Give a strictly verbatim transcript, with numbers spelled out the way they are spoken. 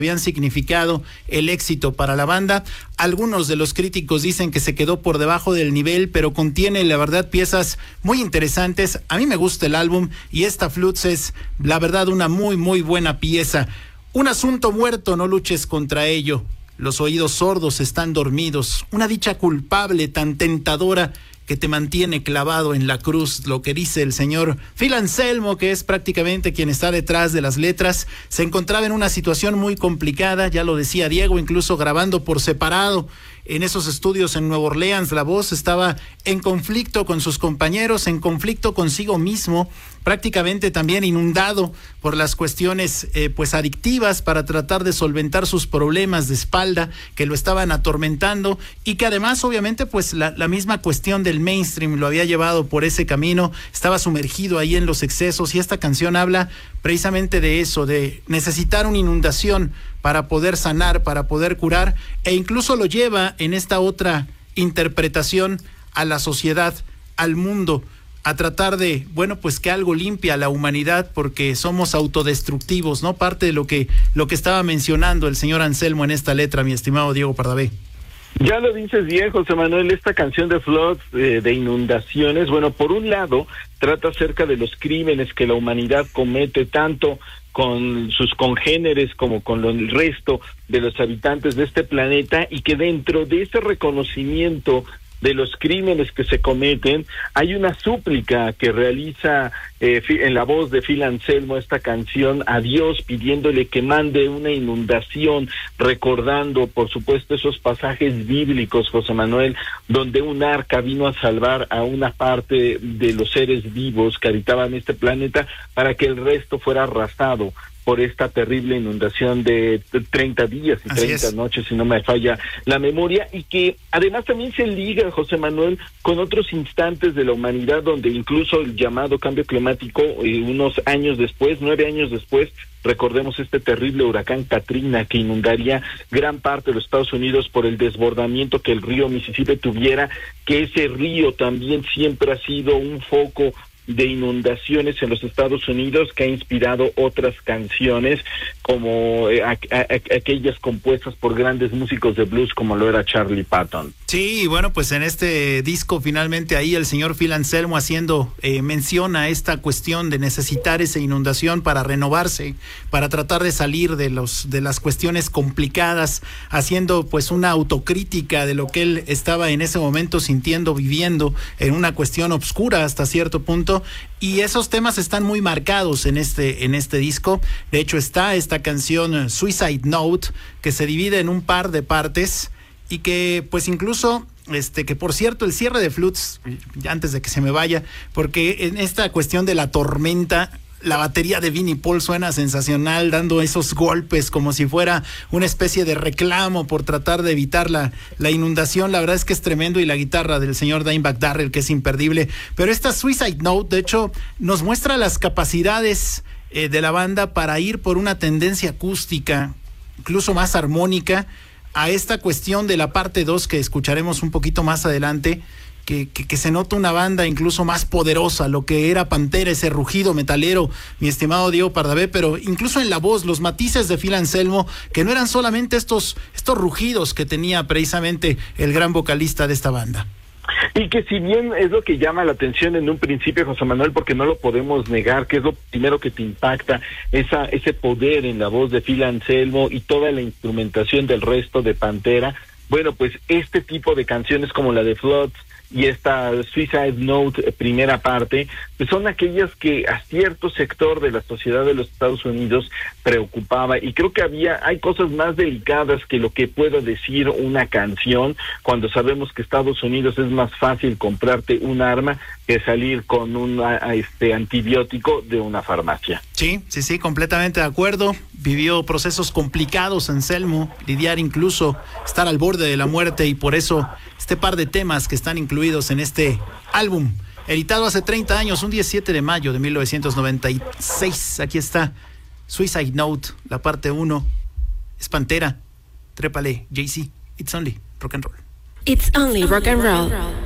habían significado el éxito para la banda. Algunos de los críticos dicen que se quedó por debajo del nivel, pero contiene, la verdad, piezas muy interesantes. A mí me gusta el álbum y esta Flutes es, la verdad, una muy, muy buena pieza. Un asunto muerto, no luches contra ello. Los oídos sordos están dormidos. Una dicha culpable tan tentadora que te mantiene clavado en la cruz, lo que dice el señor Phil Anselmo, que es prácticamente quien está detrás de las letras. Se encontraba en una situación muy complicada, ya lo decía Diego, incluso grabando por separado en esos estudios en Nueva Orleans. La voz estaba en conflicto con sus compañeros, en conflicto consigo mismo, prácticamente también inundado por las cuestiones eh, pues adictivas, para tratar de solventar sus problemas de espalda que lo estaban atormentando, y que además obviamente pues la, la misma cuestión del mainstream lo había llevado por ese camino. Estaba sumergido ahí en los excesos, y esta canción habla precisamente de eso, de necesitar una inundación para poder sanar, para poder curar, e incluso lo lleva en esta otra interpretación a la sociedad, al mundo, a tratar de, bueno, pues que algo limpie a la humanidad, porque somos autodestructivos, ¿no? Parte de lo que, lo que estaba mencionando el señor Anselmo en esta letra, mi estimado Diego Pardavé. Ya lo dices bien, José Manuel, esta canción de Floods, eh, de inundaciones, bueno, por un lado, trata acerca de los crímenes que la humanidad comete, tanto con sus congéneres como con el resto de los habitantes de este planeta, y que dentro de ese reconocimiento de los crímenes que se cometen, hay una súplica que realiza eh, en la voz de Phil Anselmo esta canción a Dios, pidiéndole que mande una inundación, recordando por supuesto esos pasajes bíblicos, José Manuel, donde un arca vino a salvar a una parte de los seres vivos que habitaban este planeta, para que el resto fuera arrasado por esta terrible inundación de treinta días y treinta noches, si no me falla la memoria, y que además también se liga, José Manuel, con otros instantes de la humanidad, donde incluso el llamado cambio climático, eh, unos años después, nueve años después, recordemos este terrible huracán Katrina que inundaría gran parte de los Estados Unidos por el desbordamiento que el río Mississippi tuviera, que ese río también siempre ha sido un foco de inundaciones en los Estados Unidos, que ha inspirado otras canciones como eh, a, a, a, aquellas compuestas por grandes músicos de blues como lo era Charlie Patton. Sí, bueno, pues en este disco finalmente ahí el señor Phil Anselmo haciendo eh, mención a esta cuestión de necesitar esa inundación para renovarse, para tratar de salir de los de las cuestiones complicadas, haciendo pues una autocrítica de lo que él estaba en ese momento sintiendo, viviendo en una cuestión obscura hasta cierto punto. Y esos temas están muy marcados en este en este disco. De hecho está esta canción Suicide Note, que se divide en un par de partes, y que pues incluso este que por cierto el cierre de Flutes, antes de que se me vaya, porque en esta cuestión de la tormenta, la batería de Vinnie Paul suena sensacional, dando esos golpes como si fuera una especie de reclamo por tratar de evitar la, la inundación. La verdad es que es tremendo, y la guitarra del señor Dimebag Darrell, que es imperdible. Pero esta Suicide Note, de hecho, nos muestra las capacidades eh, de la banda para ir por una tendencia acústica, incluso más armónica, a esta cuestión de la parte dos que escucharemos un poquito más adelante. Que, que, que se nota una banda incluso más poderosa, lo que era Pantera, ese rugido metalero, mi estimado Diego Pardavé, pero incluso en la voz, los matices de Phil Anselmo, que no eran solamente estos, estos rugidos que tenía precisamente el gran vocalista de esta banda. Y que si bien es lo que llama la atención en un principio, José Manuel, porque no lo podemos negar, que es lo primero que te impacta, esa ese poder en la voz de Phil Anselmo y toda la instrumentación del resto de Pantera, bueno, pues este tipo de canciones como la de Floods y esta Suicide Note, eh, primera parte, pues son aquellas que a cierto sector de la sociedad de los Estados Unidos preocupaba, y creo que había, hay cosas más delicadas que lo que pueda decir una canción, cuando sabemos que Estados Unidos es más fácil comprarte un arma que salir con un a, este antibiótico de una farmacia. Sí, sí, sí, completamente de acuerdo. Vivió procesos complicados Anselmo, lidiar incluso, estar al borde de la muerte, y por eso este par de temas que están incluidos en este álbum, editado hace treinta años, un diecisiete de mayo de mil novecientos noventa y seis. Aquí está Suicide Note, la parte uno. Es Pantera. Trépale, Jay-Z. It's only rock and roll. It's only rock and roll.